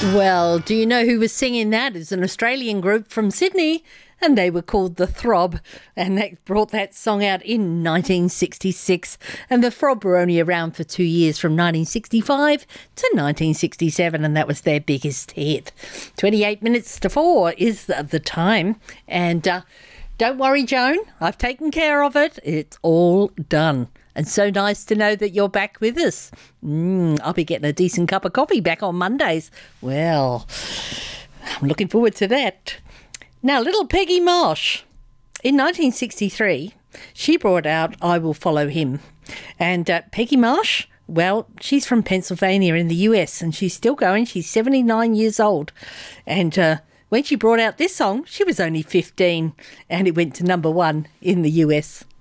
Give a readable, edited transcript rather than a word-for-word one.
Well, do you know who was singing that? It's an Australian group from Sydney, and they were called The Throb, and they brought that song out in 1966. And The Throb were only around for 2 years, from 1965 to 1967, and that was their biggest hit. 28 minutes to 4 is the time, and don't worry, Joan, I've taken care of it. It's all done. And so nice to know that you're back with us. I'll be getting a decent cup of coffee back on Mondays. Well, I'm looking forward to that. Now, little Peggy Marsh. In 1963, she brought out I Will Follow Him. And Peggy Marsh, well, she's from Pennsylvania in the US, and she's still going. She's 79 years old. And when she brought out this song, she was only 15, and it went to number 1 in the US.